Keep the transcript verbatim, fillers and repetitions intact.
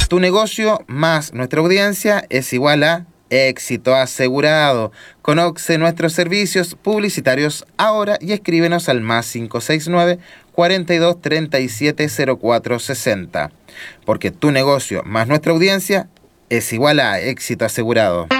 Tu negocio más nuestra audiencia es igual a éxito asegurado. Conoce nuestros servicios publicitarios ahora y escríbenos al más cinco seis nueve, cuarenta y dos, treinta y siete, cero cuatro sesenta. Porque tu negocio más nuestra audiencia es igual a éxito asegurado.